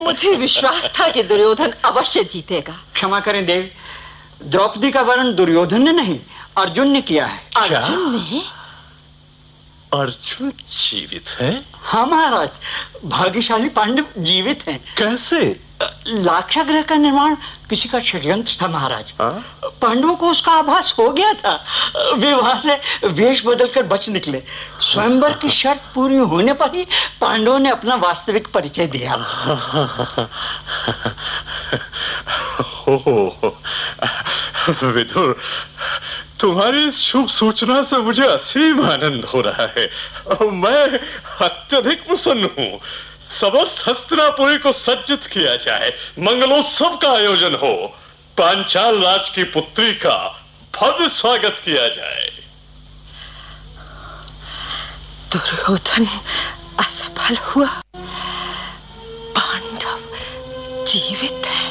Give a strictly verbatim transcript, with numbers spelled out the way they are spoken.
मुझे विश्वास था कि दुर्योधन अवश्य जीतेगा। क्षमा करें देव, द्रौपदी का वरण दुर्योधन ने नहीं, अर्जुन ने किया है। अर्जुन ने? अर्जुन जीवित है? हाँ महाराज, भाग्यशाली पांडव जीवित हैं। कैसे? लाक्षागृह का निर्माण किसी का षड्यंत्र था महाराज। हाँ? पांडवों को उसका आभास हो गया था। वे वहां से वेश बदलकर बच निकले। स्वयंवर की शर्त पूरी होने पर ही पांडवों ने अपना वास्तविक परिचय दिया। विदुर, तुम्हारी इस शुभ सूचना से मुझे असीम आनंद हो रहा है। मैं अत्यधिक प्रसन्न हूँ। समस्त हस्तिनापुरी को सज्जित किया जाए, मंगलोत्सव का आयोजन हो, पांचाल राज की पुत्री का भव्य स्वागत किया जाए। दुर्योधन असफल हुआ, पांडव जीवित है।